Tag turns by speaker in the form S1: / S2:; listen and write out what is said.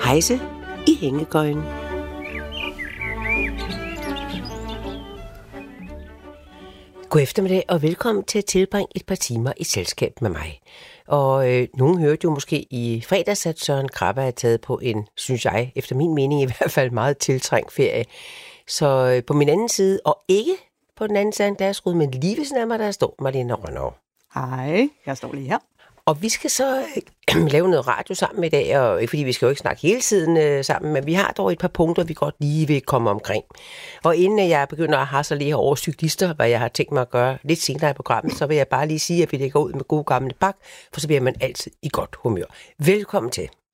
S1: Hejse i hængekøjen. God eftermiddag og velkommen til at tilbringe et par timer i selskab med mig. Og nogen hørte jo måske i fredags, at Søren Krabbe er taget på en, synes jeg, efter min mening i hvert fald meget tiltrængt ferie. Så på min anden side, og ikke på den anden side af deres men lige ved siden af mig, der står Marlene Rønnow.
S2: Hej, jeg står lige her.
S1: Og vi skal så lave noget radio sammen i dag, og ikke fordi vi skal jo ikke snakke hele tiden sammen, men vi har dog et par punkter, vi godt lige vil komme omkring. Og inden jeg begynder at hasse lige over cyklister, hvad jeg har tænkt mig at gøre lidt senere i programmet, så vil jeg bare lige sige, at vi lægger ud med gode gamle bak, for så bliver man altid i godt humør. Velkommen til.